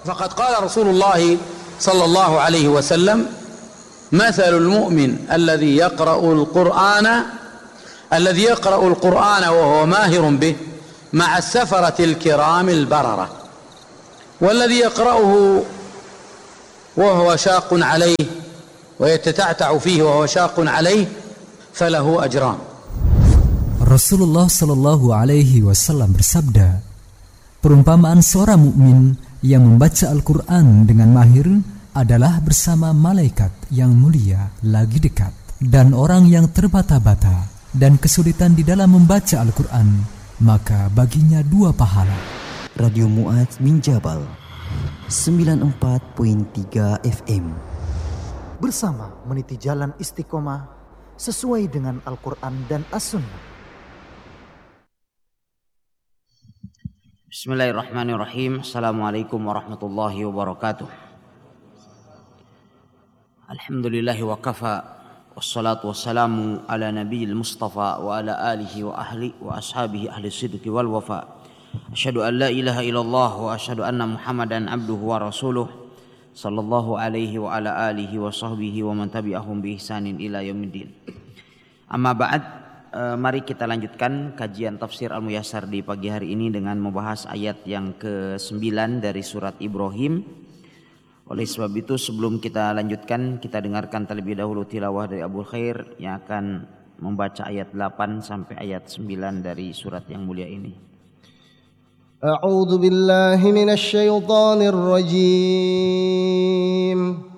فقد قال رسول الله صلى الله عليه وسلم مثل المؤمن الذي يقرأ القرآن وهو ماهر به مع السفرة الكرام البررة والذي يقرأه وهو شاق عليه ويتتعتع فيه وهو شاق عليه فله أجران. Rasulullah Shallallahu Alaihi Wasallam bersabda, perumpamaan seorang mukmin yang membaca Al-Quran dengan mahir adalah bersama malaikat yang mulia lagi dekat, dan orang yang terbata-bata dan kesulitan di dalam membaca Al-Quran, maka baginya 2 pahala. Radio Mu'adz min Jabal 94.3 FM, bersama meniti jalan istiqomah sesuai dengan Al-Quran dan As-Sunnah. Bismillahirrahmanirrahim. Assalamualaikum warahmatullahi wabarakatuh. Alhamdulillahi wa kafa, wassalatu wassalamu ala nabiyil mustafa wa ala alihi wa ahli wa ashabihi ahli sidqi wal wafa. Asyhadu an la ilaha illallah wa asyhadu anna Muhammadan abduhu wa rasuluh sallallahu alaihi wa ala alihi wa sahbihi wa man tabi'ahum bi ihsanin ila yaumiddin. Amma ba'd. Mari kita lanjutkan kajian tafsir Al-Muyassar di pagi hari ini dengan membahas ayat yang ke-9 dari surat Ibrahim. Oleh sebab itu, sebelum kita lanjutkan, kita dengarkan terlebih dahulu tilawah dari Abu Khair yang akan membaca ayat 8 sampai ayat 9 dari surat yang mulia ini. A'udzu billahi minasy syaithanir rajim.